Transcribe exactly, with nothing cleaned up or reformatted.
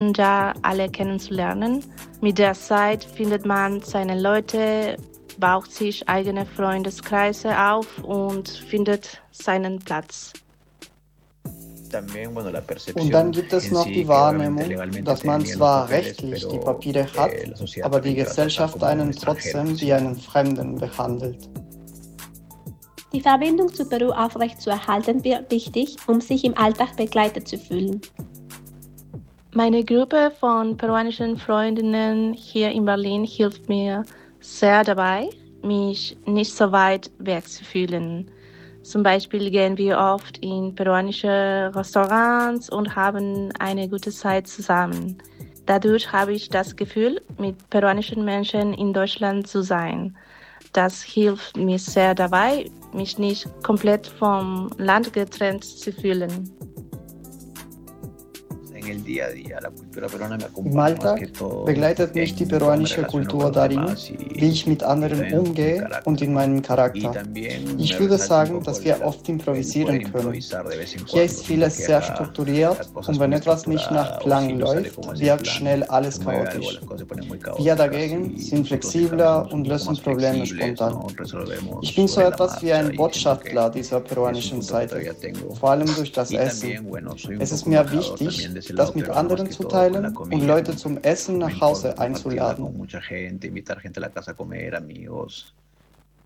da alle kennenzulernen. Mit der Zeit findet man seine Leute, baut sich eigene Freundeskreise auf und findet seinen Platz. Und dann gibt es noch die Wahrnehmung, dass man zwar rechtlich die Papiere hat, aber die Gesellschaft einen trotzdem wie einen Fremden behandelt. Die Verbindung zu Peru aufrechtzuerhalten wird wichtig, um sich im Alltag begleitet zu fühlen. Meine Gruppe von peruanischen Freundinnen hier in Berlin hilft mir sehr dabei, mich nicht so weit weg zu fühlen. Zum Beispiel gehen wir oft in peruanische Restaurants und haben eine gute Zeit zusammen. Dadurch habe ich das Gefühl, mit peruanischen Menschen in Deutschland zu sein. Das hilft mir sehr dabei, mich nicht komplett vom Land getrennt zu fühlen. Im Alltag begleitet mich die peruanische Kultur darin, wie ich mit anderen umgehe und in meinem Charakter. Ich würde sagen, dass wir oft improvisieren können. Hier ist vieles sehr strukturiert und wenn etwas nicht nach Plan läuft, wird schnell alles chaotisch. Wir dagegen sind flexibler und lösen Probleme spontan. Ich bin so etwas wie ein Botschafter dieser peruanischen Seite, vor allem durch das Essen. Es ist mir wichtig, das mit anderen zu teilen und Leute zum Essen nach Hause einzuladen.